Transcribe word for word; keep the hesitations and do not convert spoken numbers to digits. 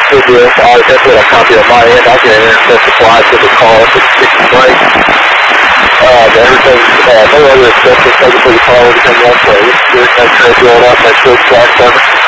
Good deal. All right, that's what I copy on my end. I can intercept the flight to the call if it's six break. Uh, everything, uh, no other exceptions taken for the call. Everything else, uh, it's good. Make sure it's going up. Make sure it's flat seven.